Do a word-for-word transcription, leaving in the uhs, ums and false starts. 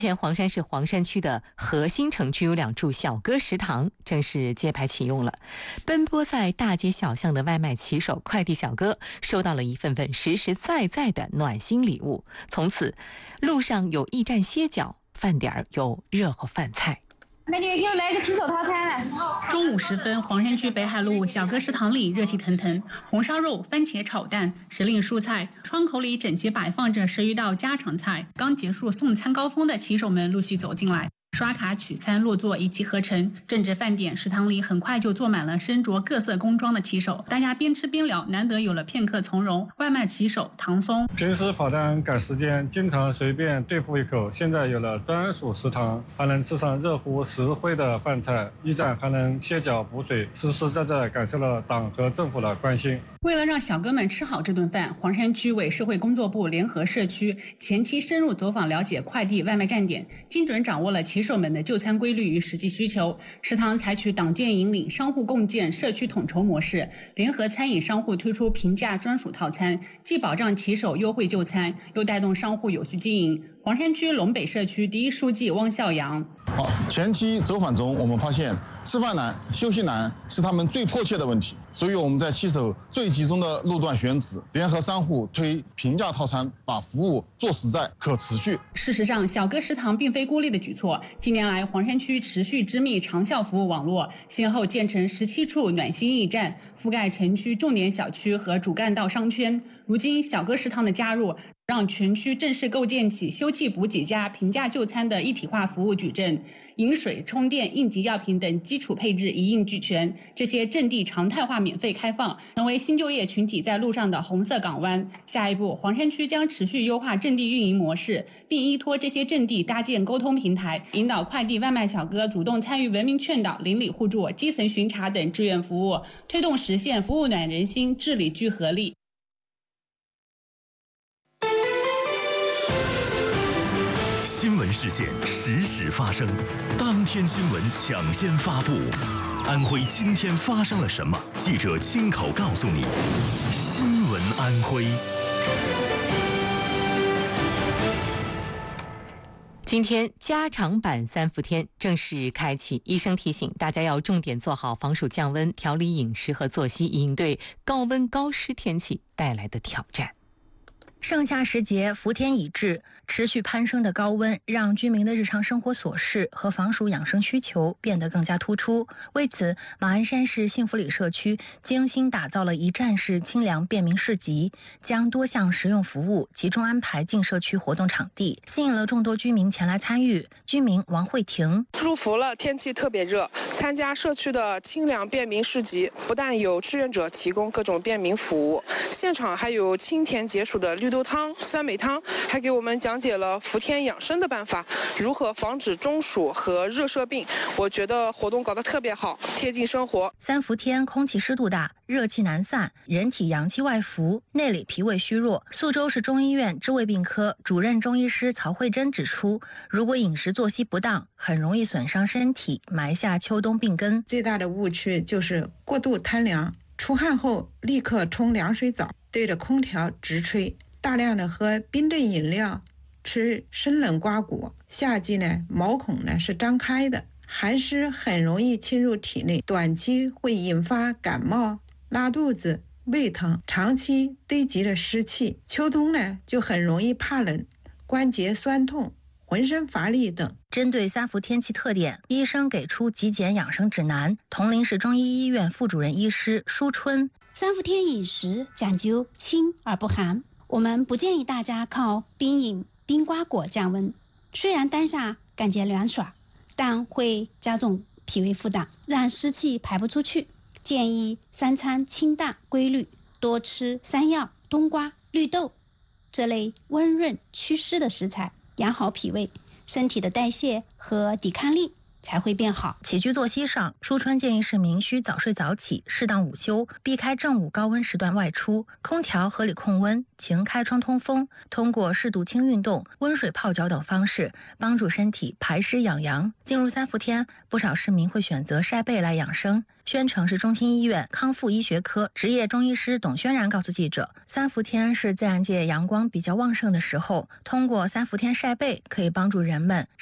前黄山市黄山区的核心城区有两处小哥食堂正式揭牌启用了。奔波在大街小巷的外卖骑手、快递小哥收到了一份份实实在在的暖心礼物，从此路上有驿站歇脚，饭点有热乎饭菜。 美女，给我来个骑手套餐。 中午时分，黄山区北海路小哥食堂里热气腾腾，红烧肉、番茄炒蛋、时令蔬菜，窗口里整齐摆放着十余道家常菜。刚结束送餐高峰的骑手们陆续走进来，刷卡取餐落座一气呵成。正值饭点，食堂里很快就坐满了身着各色工装的骑手，大家边吃边聊，难得有了片刻从容。外卖骑手唐峰， 平时跑单赶时间，经常随便对付一口，现在有了专属食堂，还能吃上热乎实惠的饭菜，驿站还能歇脚补水，实实在在感受了党和政府的关心。 为了让小哥们吃好这顿饭，黄山区委社会工作部联合社区前期深入走访了解快递外卖站点，精准掌握了骑手们的就餐规律与实际需求。食堂采取党建引领、商户共建、社区统筹模式，联合餐饮商户推出平价专属套餐，既保障骑手优惠就餐，又带动商户有序经营。黄山区龙北社区第一书记汪孝阳， 好，前期走访中，我们发现吃饭难、休息难是他们最迫切的问题，所以我们在骑手最集中的路段选址，联合商户推平价套餐，把服务做实在、可持续。 事实上，小哥食堂并非孤立的举措。近年来，黄山区持续织密长效服务网络，先后建成十七处暖心驿站，覆盖城区重点小区和主干道商圈。如今，小哥食堂的加入，让全区正式构建起休憩补给加平价就餐的一体化服务矩阵，饮水、充电、应急药品等基础配置一应俱全。这些阵地常态化免费开放，成为新就业群体在路上的红色港湾。下一步，黄山区将持续优化阵地运营模式，并依托这些阵地搭建沟通平台，引导快递外卖小哥主动参与文明劝导、邻里互助、基层巡查等志愿服务，推动实现服务暖人心、治理聚合力。 新闻事件实时发生，当天新闻抢先发布。安徽今天发生了什么？记者亲口告诉你。新闻安徽。 今天加长版三伏天正式开启，医生提醒大家要重点做好防暑降温，调理饮食和作息，应对高温高湿天气带来的挑战。 盛夏时节，伏天已至，持续攀升的高温让居民的日常生活琐事和防暑养生需求变得更加突出。为此，马鞍山市幸福里社区精心打造了一站式清凉便民市集，将多项实用服务集中安排进社区活动场地，吸引了众多居民前来参与。居民王慧婷： 入伏了，天气特别热，参加社区的清凉便民市集，不但有志愿者提供各种便民服务，现场还有清甜解暑的绿豆汤、酸梅汤，还给我们讲解了伏天养生的办法，如何防止中暑和热射病。我觉得活动搞得特别好，贴近生活。 三伏天空气湿度大，热气难散，人体阳气外浮，内里脾胃虚弱。宿州市中医院治胃病科主任中医师曹慧珍指出，如果饮食作息不当，很容易损伤身体，埋下秋冬病根。 最大的误区就是过度贪凉，出汗后立刻冲凉水澡，对着空调直吹。大量的喝冰镇饮料，吃生冷瓜果，夏季呢毛孔呢是张开的，寒湿很容易侵入体内，短期会引发感冒、拉肚子、胃疼，长期堆积着湿气，秋冬呢就很容易怕冷、关节酸痛、浑身乏力等。 针对三伏天气特点，医生给出极简养生指南。铜陵市中医医院副主任医师舒春： 三伏天饮食讲究清而不寒，我们不建议大家靠冰饮、冰瓜果降温，虽然当下感觉凉爽，但会加重脾胃负担，让湿气排不出去。建议三餐清淡规律，多吃山药、冬瓜、绿豆这类温润祛湿的食材，养好脾胃，身体的代谢和抵抗力才会变好。 起居作息上，舒春建议市民需早睡早起，适当午休，避开正午高温时段外出，空调合理控温，勤开窗通风，通过适度轻运动、温水泡脚等方式，帮助身体排湿养阳。进入三伏天，不少市民会选择晒被来养生。宣城市中心医院康复医学科执业中医师董轩然告诉记者，三伏天是自然界阳光比较旺盛的时候，通过三伏天晒被可以帮助人们